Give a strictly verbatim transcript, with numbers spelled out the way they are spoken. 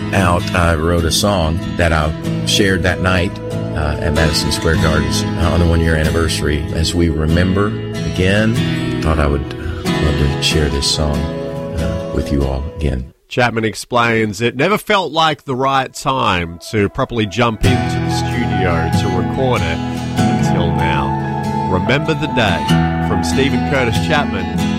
out, I wrote a song that I shared that night uh, at Madison Square Gardens uh, on the one-year anniversary. As we remember again, thought I would uh, love to share this song uh, with you all again. Chapman explains it never felt like the right time to properly jump into the studio to record it until now. Remember the Day from Stephen Curtis Chapman